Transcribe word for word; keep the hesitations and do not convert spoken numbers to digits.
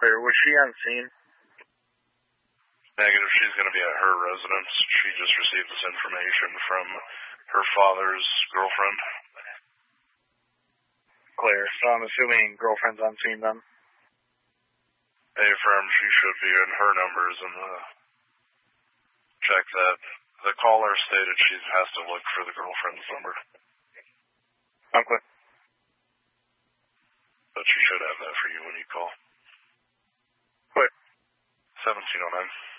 Clear. Was she on scene? Negative. She's going to be at her residence. She just received this information from her father's girlfriend. Clear. So I'm assuming girlfriend's on scene then? Affirm. She should be in her numbers in the check that. The caller stated she has to look for the girlfriend's number. Okay. But she should have that for you when you call. Clear. seventeen oh nine.